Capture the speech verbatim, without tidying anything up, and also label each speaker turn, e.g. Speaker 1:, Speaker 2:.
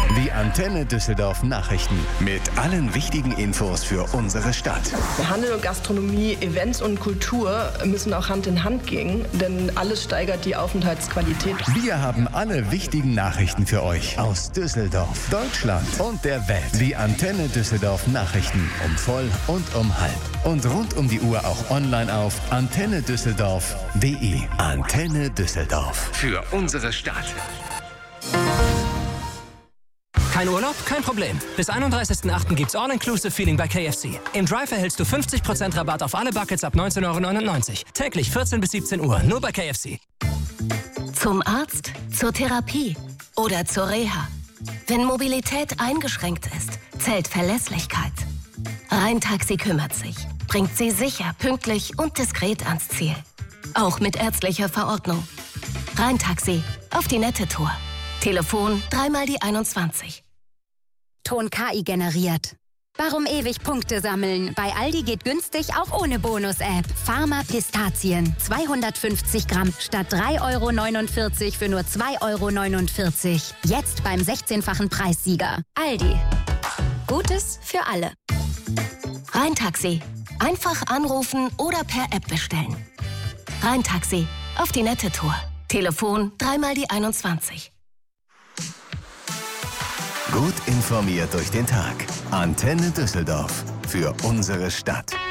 Speaker 1: Die Antenne Düsseldorf Nachrichten. Mit allen wichtigen Infos für unsere Stadt.
Speaker 2: Handel und Gastronomie, Events und Kultur müssen auch Hand in Hand gehen, denn alles steigert die Aufenthaltsqualität.
Speaker 1: Wir haben alle wichtigen Nachrichten für euch aus Düsseldorf, Deutschland und der Welt. Die Antenne Düsseldorf Nachrichten um voll und um halb. Und rund um die Uhr auch online auf antenne düsseldorf punkt de. Antenne Düsseldorf. Für unsere Stadt.
Speaker 3: Kein Urlaub? Kein Problem. Bis einunddreißigsten achten gibt's All-Inclusive-Feeling bei K F C. Im Drive erhältst du fünfzig Prozent Rabatt auf alle Buckets ab neunzehn Euro neunundneunzig. Täglich vierzehn bis siebzehn Uhr, nur bei K F C.
Speaker 4: Zum Arzt, zur Therapie oder zur Reha. Wenn Mobilität eingeschränkt ist, zählt Verlässlichkeit. Rhein-Taxi kümmert sich, bringt Sie sicher, pünktlich und diskret ans Ziel. Auch mit ärztlicher Verordnung. Rhein-Taxi, auf die nette Tour. Telefon dreimal die einundzwanzig.
Speaker 5: Ton K I generiert. Warum ewig Punkte sammeln? Bei Aldi geht günstig auch ohne Bonus-App. Pharma Pistazien. zweihundertfünfzig Gramm statt drei Euro neunundvierzig für nur zwei Euro neunundvierzig. Jetzt beim sechzehnfachen Preissieger. Aldi. Gutes für alle.
Speaker 4: Rhein-Taxi. Einfach anrufen oder per App bestellen. Rhein-Taxi. Auf die nette Tour. Telefon dreimal die einundzwanzig.
Speaker 1: Gut informiert durch den Tag. Antenne Düsseldorf. Für unsere Stadt.